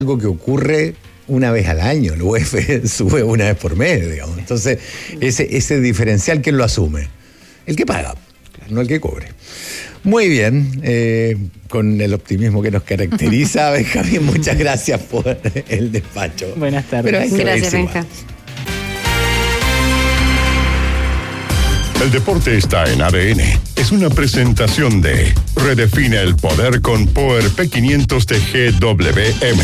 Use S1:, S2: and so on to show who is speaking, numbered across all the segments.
S1: algo que ocurre una vez al año, el UEF sube una vez por mes, digamos. Entonces, ese diferencial, ¿quién lo asume? El que paga, no el que cobre. Muy bien, con el optimismo que nos caracteriza, Benjamín, muchas gracias por el despacho.
S2: Buenas tardes.
S3: Gracias, Benja.
S4: El deporte está en ADN. Es una presentación de Redefine el poder con Power P500 de GWM.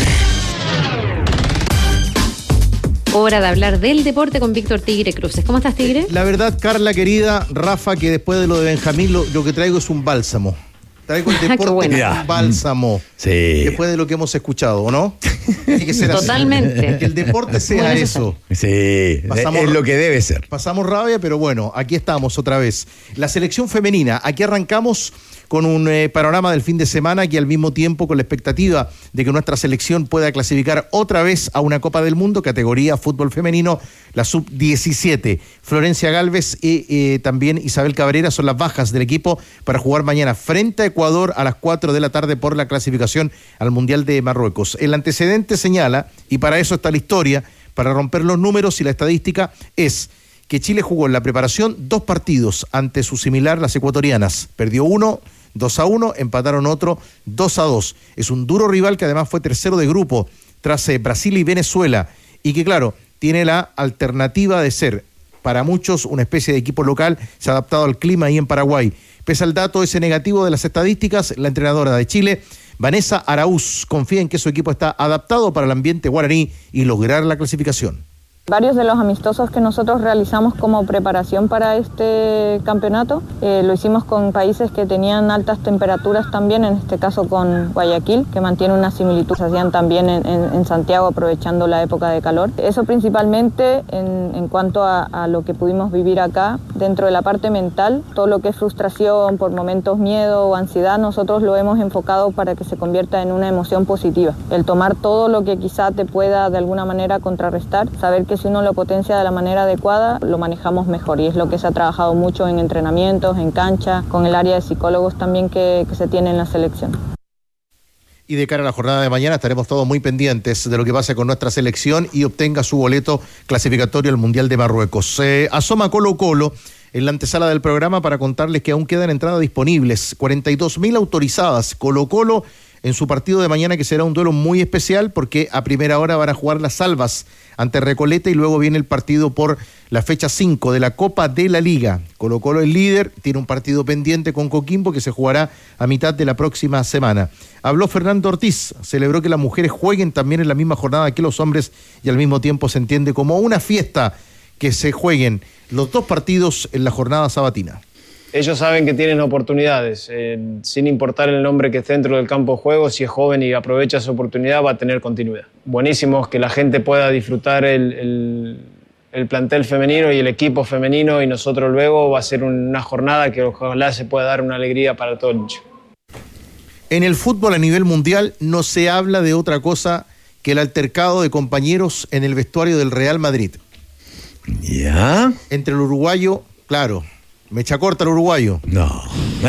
S3: Hora de hablar del deporte con Víctor Tigre Cruces. ¿Cómo estás, Tigre?
S5: La verdad, Carla, querida, Rafa, que después de lo de Benjamín, lo que traigo es un bálsamo. Traigo el deporte
S3: bueno.
S5: un bálsamo.
S1: Sí.
S5: Después de lo que hemos escuchado, ¿o no? Tiene que ser
S3: Totalmente.
S5: así. Que el deporte sea eso.
S1: Sí, es lo que debe ser.
S5: Pasamos rabia, pero bueno, aquí estamos otra vez. La selección femenina, aquí arrancamos con un panorama del fin de semana que al mismo tiempo con la expectativa de que nuestra selección pueda clasificar otra vez a una Copa del Mundo, categoría fútbol femenino, la sub-17. Florencia Gálvez y también Isabel Cabrera son las bajas del equipo para jugar mañana frente a Ecuador a las 4 de la tarde por la clasificación al Mundial de Marruecos. El antecedente señala, y para eso está la historia, para romper los números y la estadística, es que Chile jugó en la preparación 2 partidos ante su similar, las ecuatorianas. Perdió uno, 2-1, empataron otro, 2-2. Es un duro rival que además fue tercero de grupo tras Brasil y Venezuela, y que claro, tiene la alternativa de ser para muchos una especie de equipo local, se ha adaptado al clima ahí en Paraguay. Pese al dato ese negativo de las estadísticas, la entrenadora de Chile, Vanessa Araúz, confía en que su equipo está adaptado para el ambiente guaraní y lograr la clasificación.
S6: Varios de los amistosos que nosotros realizamos como preparación para este campeonato lo hicimos con países que tenían altas temperaturas también, en este caso con Guayaquil, que mantiene una similitud, se hacían también en Santiago aprovechando la época de calor. Eso principalmente en cuanto a lo que pudimos vivir acá, dentro de la parte mental, todo lo que es frustración, por momentos miedo o ansiedad, nosotros lo hemos enfocado para que se convierta en una emoción positiva. El tomar todo lo que quizá te pueda de alguna manera contrarrestar, saber que si uno lo potencia de la manera adecuada, lo manejamos mejor, y es lo que se ha trabajado mucho en entrenamientos, en cancha, con el área de psicólogos también que se tiene en la selección.
S5: Y de cara a la jornada de mañana estaremos todos muy pendientes de lo que pase con nuestra selección y obtenga su boleto clasificatorio al Mundial de Marruecos. Asoma Colo-Colo en la antesala del programa para contarles que aún quedan entradas disponibles, 42.000 autorizadas. Colo-Colo en su partido de mañana, que será un duelo muy especial porque a primera hora van a jugar las Albas ante Recoleta y luego viene el partido por la fecha 5 de la Copa de la Liga. Colo-Colo es líder, tiene un partido pendiente con Coquimbo que se jugará a mitad de la próxima semana. Habló Fernando Ortiz, celebró que las mujeres jueguen también en la misma jornada que los hombres y al mismo tiempo se entiende como una fiesta que se jueguen los 2 partidos en la jornada sabatina.
S7: Ellos saben que tienen oportunidades, sin importar el nombre que esté dentro del campo de juego, si es joven y aprovecha esa oportunidad va a tener continuidad. Buenísimo que la gente pueda disfrutar el plantel femenino y el equipo femenino, y nosotros luego va a ser una jornada que ojalá se pueda dar una alegría para todo el mundo.
S5: En el fútbol a nivel mundial no se habla de otra cosa que el altercado de compañeros en el vestuario del Real Madrid.
S1: ¿Ya?
S5: Entre el uruguayo, claro, mecha corta el uruguayo.
S1: No.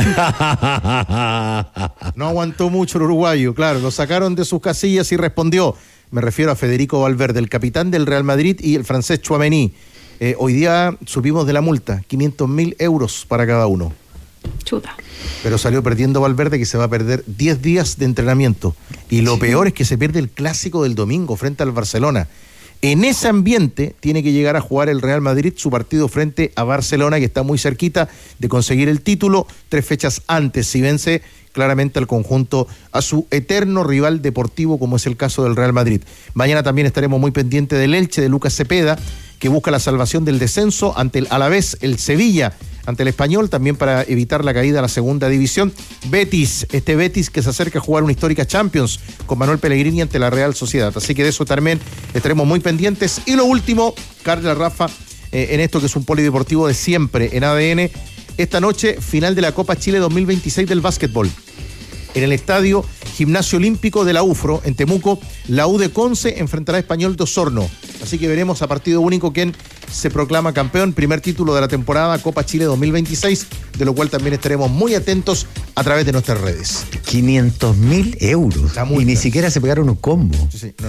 S5: No aguantó mucho el uruguayo, claro, lo sacaron de sus casillas y respondió. Me refiero a Federico Valverde, el capitán del Real Madrid, y el francés Tchouaméni. Hoy día supimos de la multa, 500.000 euros para cada uno.
S3: Chuta.
S5: Pero salió perdiendo Valverde, que se va a perder 10 días de entrenamiento. Y lo peor es que se pierde el clásico del domingo frente al Barcelona. En ese ambiente tiene que llegar a jugar el Real Madrid su partido frente a Barcelona, que está muy cerquita de conseguir el título 3 fechas antes, si vence claramente al conjunto, a su eterno rival deportivo, como es el caso del Real Madrid. Mañana también estaremos muy pendientes del Elche de Lucas Cepeda, que busca la salvación del descenso ante el Alavés, el Sevilla ante el Español, también para evitar la caída a la segunda división. Betis que se acerca a jugar una histórica Champions con Manuel Pellegrini ante la Real Sociedad. Así que de eso también estaremos muy pendientes. Y lo último, Carla, Rafa, en esto que es un polideportivo de siempre en ADN, esta noche, final de la Copa Chile 2026 del básquetbol. En el estadio Gimnasio Olímpico de la UFRO, en Temuco, la U de Conce enfrentará a Español de Osorno. Así que veremos a partido único quién se proclama campeón, primer título de la temporada Copa Chile 2026, de lo cual también estaremos muy atentos a través de nuestras redes.
S1: 500.000 euros.
S5: La multa.
S1: Y ni siquiera se pegaron un combo.
S5: Sí, sí.